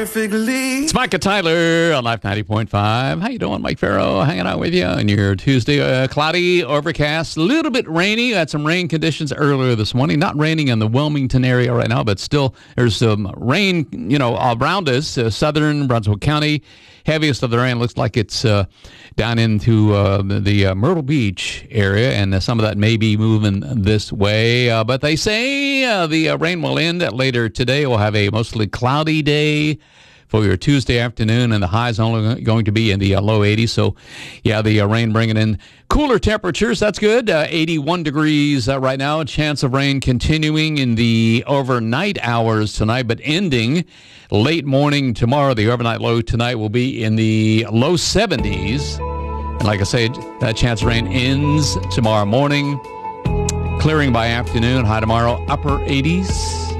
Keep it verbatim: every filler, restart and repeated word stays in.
perfectly. It's Micah Tyler on Life ninety point five. How you doing, Mike Farrow? Hanging out with you on your Tuesday. Uh, cloudy, overcast, a little bit rainy. Had some rain conditions earlier this morning. Not raining in the Wilmington area right now, but still there's some rain, you know, around us. Uh, southern Brunswick County. Heaviest of the rain looks like it's uh, down into uh, the, the uh, Myrtle Beach area, and uh, some of that may be moving this way. Uh, but they say uh, the uh, rain will end later today. We'll have a mostly cloudy day for your Tuesday afternoon, and the high's only going to be in the uh, low eighties. So, yeah, the uh, rain bringing in cooler temperatures. That's good. Uh, eighty-one degrees uh, right now. A chance of rain continuing in the overnight hours tonight, but ending late morning tomorrow. The overnight low tonight will be in the low seventies. And like I say, that chance of rain ends tomorrow morning. Clearing by afternoon. High tomorrow, upper eighties.